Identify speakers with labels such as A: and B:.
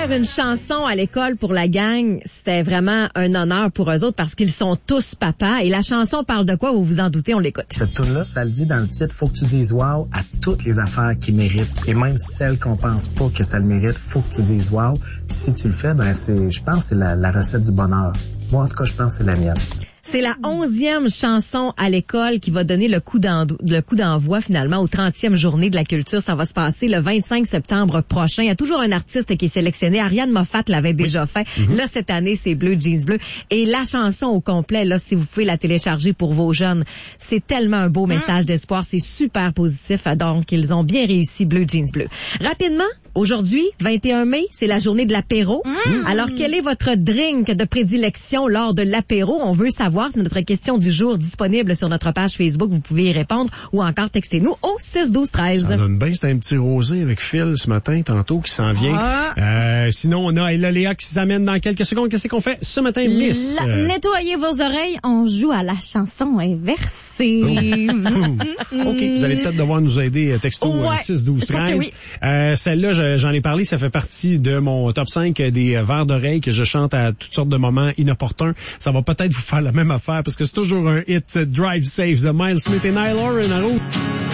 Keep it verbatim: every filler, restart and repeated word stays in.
A: faire une chanson à l'école pour la gang, c'était vraiment un honneur pour eux autres parce qu'ils sont tous papas. Et la chanson parle de quoi? Vous vous en doutez, on l'écoute.
B: Cette tune-là, ça le dit dans le titre, faut que tu dises wow à toutes les affaires qui méritent. Et même celles qu'on pense pas que ça le mérite, faut que tu dises wow. Puis si tu le fais, ben c'est, je pense que c'est la, la recette du bonheur. Moi, en tout cas, je pense que c'est la mienne.
A: C'est la onzième chanson à l'école qui va donner le coup, le coup d'envoi finalement aux trentième journée de la culture. Ça va se passer le vingt-cinq septembre prochain. Il y a toujours un artiste qui est sélectionné. Ariane Moffat l'avait déjà fait. Mm-hmm. Là, cette année, c'est Bleu Jeans Bleu. Et la chanson au complet, là, si vous pouvez la télécharger pour vos jeunes, c'est tellement un beau message d'espoir. C'est super positif. Donc, ils ont bien réussi Bleu Jeans Bleu. Rapidement, aujourd'hui, vingt et un mai, c'est la journée de l'apéro. Mm. Alors, quel est votre drink de prédilection lors de l'apéro? On veut savoir. C'est notre question du jour disponible sur notre page Facebook. Vous pouvez y répondre ou encore textez-nous au six douze treize.
C: Ça donne bien, c'est un petit rosé avec Phil ce matin, tantôt, qui s'en vient. Ah. Euh, sinon, on a Ella Léa qui s'amène dans quelques secondes. Qu'est-ce qu'on fait ce matin, Miss?
D: La, euh... Nettoyez vos oreilles, on joue à la chanson inversée.
C: Oh. OK, vous allez peut-être devoir nous aider, texto ouais. six douze treize. Oui. Euh, celle-là, je, j'en ai parlé, ça fait partie de mon top cinq des vers d'oreilles que je chante à toutes sortes de moments inopportuns. Ça va peut-être vous faire la même affaire parce que c'est toujours un hit. Drive Safe de Miles Smith et Nile Horan à route.